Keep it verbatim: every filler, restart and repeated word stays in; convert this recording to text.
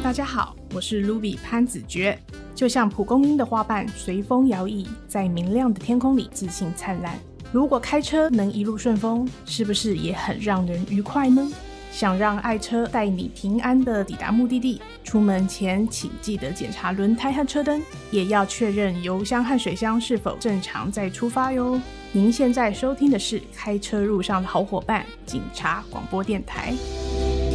大家好，我是 Ruby 潘子珏。就像蒲公英的花瓣随风摇曳，在明亮的天空里自信灿烂。如果开车能一路顺风，是不是也很让人愉快呢？想让爱车带你平安地抵达目的地，出门前请记得检查轮胎和车灯，也要确认油箱和水箱是否正常再出发哟。您现在收听的是开车路上的好伙伴——警察广播电台。